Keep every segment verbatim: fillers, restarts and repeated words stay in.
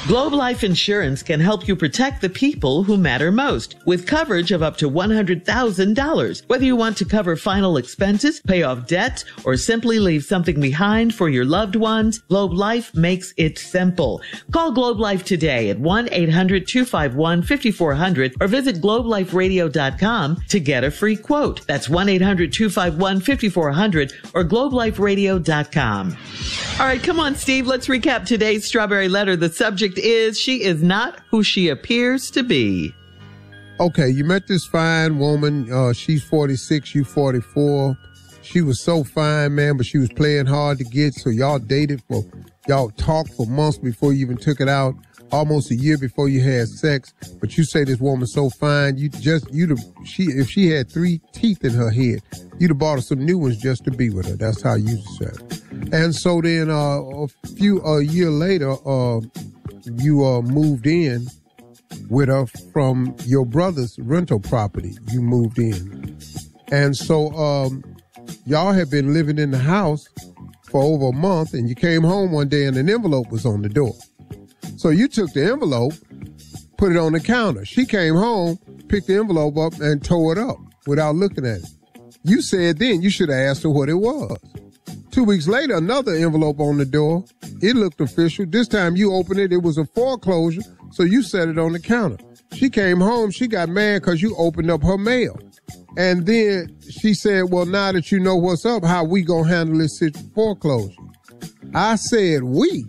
Globe Life Insurance can help you protect the people who matter most with coverage of up to one hundred thousand dollars. Whether you want to cover final expenses, pay off debt, or simply leave something behind for your loved ones, Globe Life makes it simple. Call Globe Life today at one eight hundred two five one five four zero zero or visit globe life radio dot com to get a free quote. That's one eight hundred two five one five four zero zero or globe life radio dot com. All right, come on, Steve. Let's recap today's Strawberry Letter. The subject is, she is not who she appears to be. Okay, you met this fine woman. Uh, she's forty-six, you forty-four. She was so fine, man, but she was playing hard to get. So y'all dated for, y'all talked for months before you even took it out. Almost a year before you had sex. But you say this woman's so fine, you just, you'd have, she, if she had three teeth in her head, you'd have bought her some new ones just to be with her. That's how you said it. And so then, uh, a few, a year later, uh, you, uh, moved in with her from your brother's rental property. You moved in. And so, um, y'all had been living in the house for over a month, and you came home one day and an envelope was on the door. So you took the envelope, put it on the counter. She came home, picked the envelope up, and tore it up without looking at it. You said then you should have asked her what it was. Two weeks later, another envelope on the door. It looked official. This time you opened it. It was a foreclosure, so you set it on the counter. She came home. She got mad because you opened up her mail. And then she said, well, now that you know what's up, how we gonna handle this foreclosure? I said, we?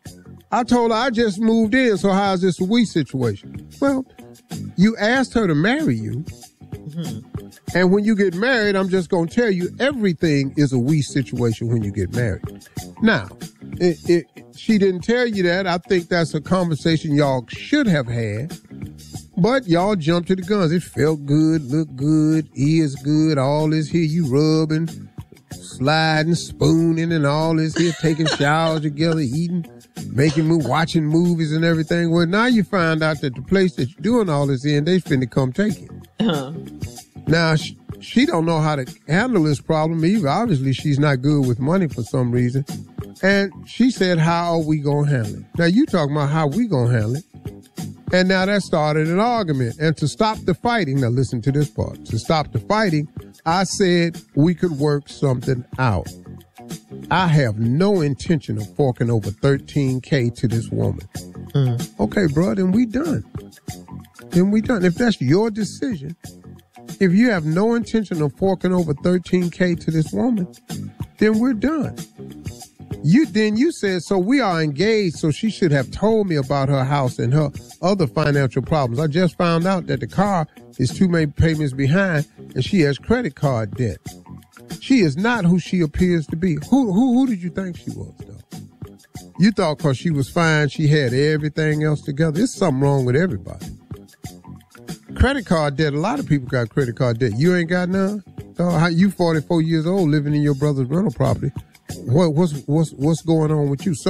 I told her I just moved in, so how's this a we situation? Well, you asked her to marry you. Mm-hmm. And when you get married, I'm just going to tell you, everything is a we situation when you get married. Now, it, it, she didn't tell you that. I think that's a conversation y'all should have had. But y'all jumped to the guns. It felt good, looked good, is good, all this here, you rubbing, sliding, spooning, and all this here, taking showers together, eating, making movies, watching movies and everything. Well, now you find out that the place that you're doing all this in, they finna come take it. Uh-huh. Now, she, she don't know how to handle this problem either. Obviously, she's not good with money for some reason. And she said, how are we going to handle it? Now, you talking about how we going to handle it. And now that started an argument. And to stop the fighting, now listen to this part. To stop the fighting, I said we could work something out. I have no intention of forking over thirteen K to this woman. Mm. Okay, bro, then we done. Then we done. If that's your decision, if you have no intention of forking over thirteen K to this woman, then we're done. You then you said, so we are engaged, so she should have told me about her house and her other financial problems. I just found out that the car is too many payments behind and she has credit card debt. She is not who she appears to be. Who who who did you think she was, though? You thought because she was fine, she had everything else together. There's something wrong with everybody. Credit card debt, a lot of people got credit card debt. You ain't got none? So how, you forty-four years old living in your brother's rental property. What, what's, what's, what's going on with you? So